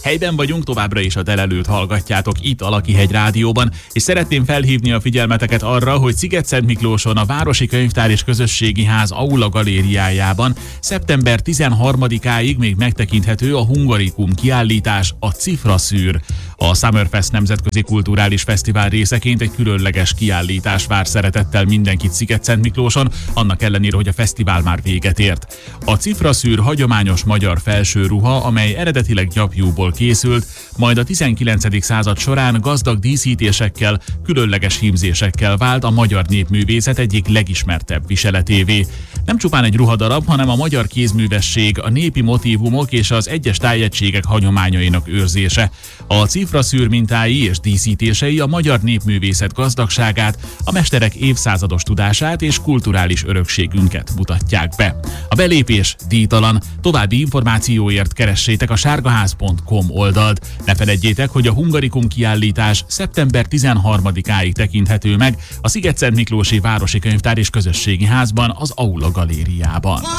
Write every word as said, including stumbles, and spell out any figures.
Helyben vagyunk, továbbra is a Telelőt hallgatjátok itt a Lakihegy Rádióban, és szeretném felhívni a figyelmeteket arra, hogy Szigetszentmiklóson a Városi Könyvtár és Közösségi Ház Aula galériájában szeptember tizenharmadikáig még megtekinthető a Hungarikum kiállítás, a Cifraszűr. A Summerfest Nemzetközi Kulturális Fesztivál részeként egy különleges kiállítás vár szeretettel mindenkit Szigetszentmiklóson, annak ellenére, hogy a fesztivál már véget ért. A Cifraszűr hagyományos magyar felső ruha, amely eredetileg gyapjúból készült, majd a tizenkilencedik század során gazdag díszítésekkel, különleges hímzésekkel vált a magyar népművészet egyik legismertebb viseletévé. Nem csupán egy ruhadarab, hanem a magyar kézművesség, a népi motívumok és az egyes tájegységek hagyományainak őrzése. A Cifraszűr mintái és díszítései a magyar népművészet gazdagságát, a mesterek évszázados tudását és kulturális örökségünket mutatják be. A belépés díjtalan, további információért keressétek a sárgaház pont com oldalt. Ne feledjétek, hogy a Hungarikum kiállítás szeptember tizenharmadikáig tekinthető meg a Szigetszentmiklósi Városi Könyvtár és Közösségi Házban, az Aula galériában.